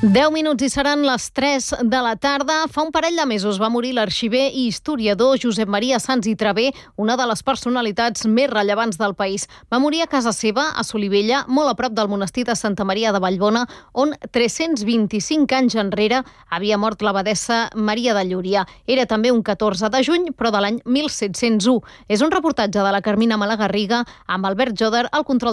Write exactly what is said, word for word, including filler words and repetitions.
deu minuts i seran les tres de la tarda. Fa un parell de mesos va morir l'arxiver i historiador Josep Maria Sans i Traver, una de les personalitats més rellevants del país. Va morir a casa seva, a Solivella, molt a prop del monestir de Santa Maria de Vallbona, on tres-cents vint-i-cinc anys enrere havia mort l'abadessa Maria de Llúria. Era també un catorze de juny, però de l'any mil set-cents u. És un reportatge de la Carmina Malagarriga amb Albert Joder al control